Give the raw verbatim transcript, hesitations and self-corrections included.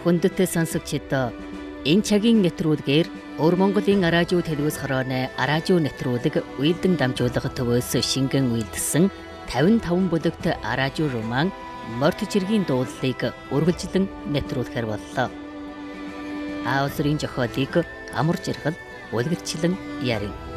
хүндэт сонсогчид энэ цагийн нэвтрүүлгээр Өр Монголын аражуу телевиз хорооны аражуу нэвтрүүлэг уйлдан дамжуулах төвөөс шингэн уйлдсан тавин таван бүлэгт аражуу роман Морт чиргийн дуулалыг үргэлжлэн нэвтрүүлэхээр боллоо. Аавсрын зохиолыг амар жаргал үлгэрчлэн ярив.